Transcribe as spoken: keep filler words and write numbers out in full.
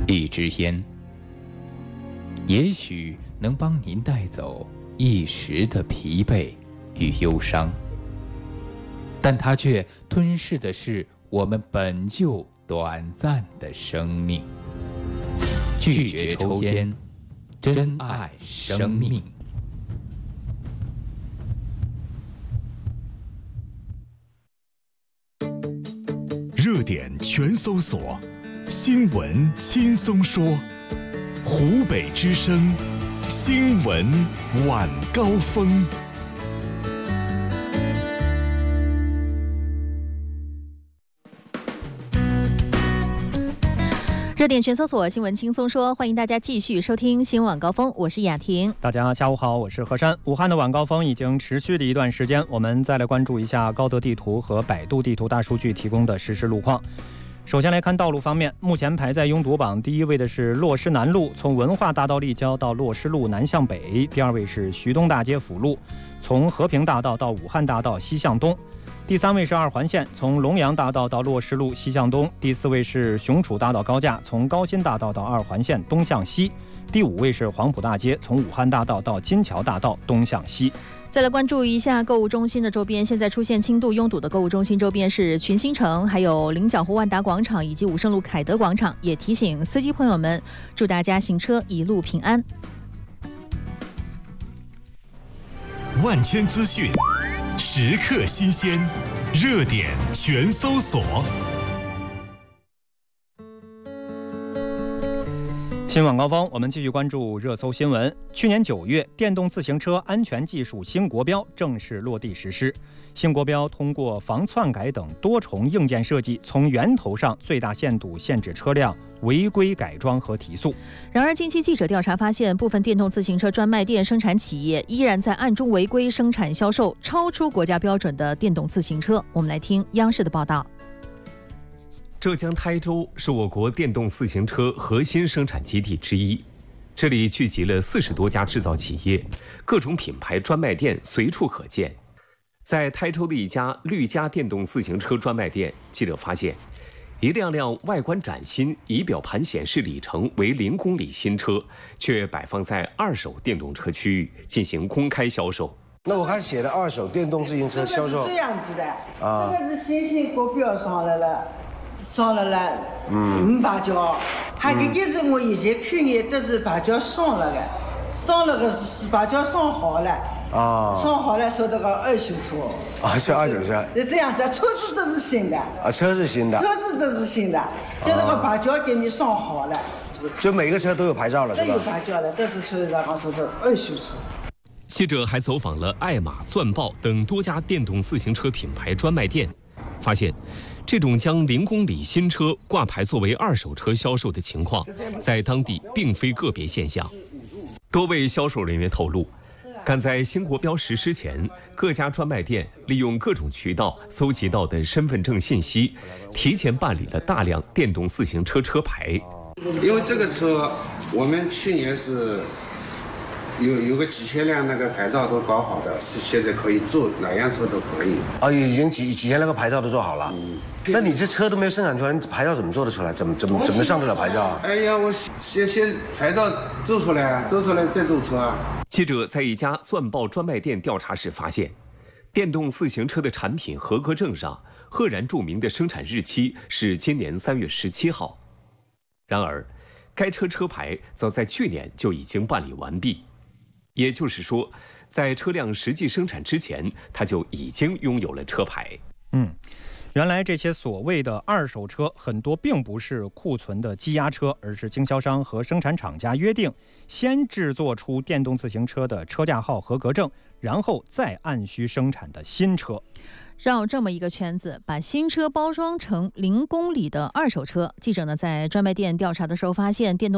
一支烟，也许能帮您带走一时的疲惫与忧伤，但它却吞噬的是我们本就短暂的生命。拒绝抽烟，珍爱生命。 热点全搜索，新闻轻松说。湖北之声，新闻晚高峰。 热点全搜索，新闻轻松说，欢迎大家继续收听新闻晚高峰，我是雅婷。 大家下午好，我是何山。武汉的晚高峰已经持续了一段时间，我们再来关注一下高德地图和百度地图大数据提供的实时路况。首先来看道路方面，目前排在拥堵榜第一位的是洛师南路，从文化大道立交到洛师路南向北；第二位是徐东大街辅路，从和平大道到武汉大道西向东；第三位是二环线，从龙阳大道到洛师路西向东；第四位是雄楚大道高架，从高新大道到二环线东向西；第五位是黄埔大街，从武汉大道到金桥大道东向西。 再来关注一下购物中心的周边，现在出现轻度拥堵的购物中心周边是群星城，还有菱角湖万达广场以及武胜路凯德广场，也提醒司机朋友们，祝大家行车一路平安。 万千资讯，时刻新鲜，热点全搜索。 新晚高峰，我们继续关注热搜新闻。去年九月，电动自行车安全技术新国标正式落地实施。新国标通过防篡改等多重硬件设计，从源头上最大限度限制车辆违规改装和提速。 然而，近期记者调查发现，部分电动自行车专卖店生产企业依然在暗中违规生产销售超出国家标准的电动自行车。我们来听央视的报道。 浙江台州是我国电动自行车核心生产基地之一，这里聚集了四十多家制造企业，各种品牌专卖店随处可见。在台州的一家绿家电动自行车专卖店，记者发现，一辆辆外观崭新、仪表盘显示里程为零公里新车，却摆放在二手电动车区域进行公开销售。 那我看写的二手电动自行车销售， 这个是这样子的，啊、这个是新型国标上来了。上了了，嗯，五把角，还有就是我现在去年都是把角上了的，上了个是把角上好了，啊，上好了说这个二手车， 啊，是二手车， 是这样子，车子都是新的， 啊，车是新的， 车子都是新的，就这个把角给你上好了， 就每个车都有牌照了，是吧？ 都有牌照了，都是说然后说是二手车。 记者还走访了爱玛、钻豹等多家电动自行车品牌专卖店，发现这种将零公里新车挂牌作为二手车销售的情况，在当地并非个别现象。多位销售人员透露，赶在新国标实施前，各家专卖店利用各种渠道搜集到的身份证信息，提前办理了大量电动自行车车牌。 因为这个车，我们去年是有有个几千辆那个牌照都搞好的，是现在可以做哪样车都可以。 啊，已经几几千辆个牌照都做好了。嗯，那你这车都没有生产出来，你牌照怎么做得出来？怎么怎么怎么上得了牌照啊？ 哎呀，我先先牌照做出来，做出来再做车啊。 记者在一家钻豹专卖店调查时发现，电动自行车的产品合格证上赫然注明的生产日期是今年三月十七号。然而，该车车牌早在去年就已经办理完毕。也就是说，在车辆实际生产之前，它就已经拥有了车牌。 嗯，原来这些所谓的二手车很多并不是库存的积压车，而是经销商和生产厂家约定，先制作出电动自行车的车架号合格证，然后再按需生产的新车。 绕这么一个圈子，把新车包装成零公里的二手车。记者呢在专卖店调查的时候发现，电动